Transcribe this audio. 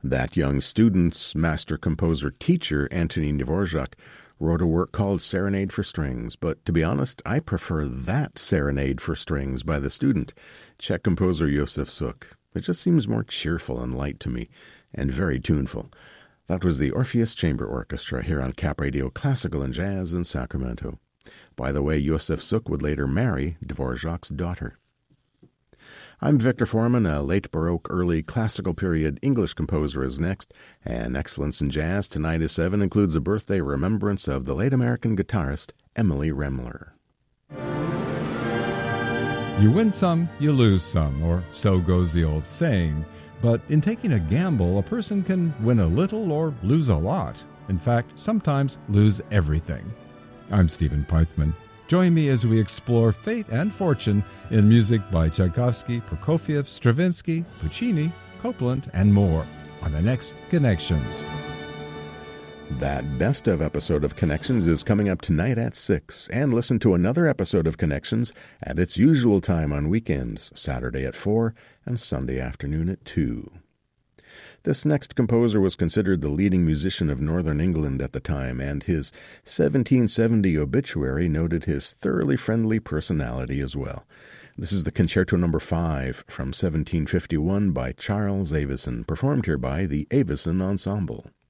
That young student's master composer-teacher, Antonin Dvorak, wrote a work called Serenade for Strings, but to be honest, I prefer that Serenade for Strings by the student, Czech composer Josef Suk. It just seems more cheerful and light to me, and very tuneful. That was the Orpheus Chamber Orchestra here on Cap Radio Classical and Jazz in Sacramento. By the way, Josef Suk would later marry Dvorak's daughter. I'm Victor Foreman. A late Baroque, early classical period English composer is next, and Excellence in Jazz tonight at 7 includes a birthday remembrance of the late American guitarist Emily Remler. You win some, you lose some, or so goes the old saying. But in taking a gamble, a person can win a little or lose a lot. In fact, sometimes lose everything. I'm Stephen Pythman. Join me as we explore fate and fortune in music by Tchaikovsky, Prokofiev, Stravinsky, Puccini, Copland, and more on the next Connections. That best of episode of Connections is coming up tonight at 6, and listen to another episode of Connections at its usual time on weekends, Saturday at 4 and Sunday afternoon at 2. This next composer was considered the leading musician of northern England at the time, and his 1770 obituary noted his thoroughly friendly personality as well. This is the Concerto No. 5 from 1751 by Charles Avison, performed here by the Avison Ensemble.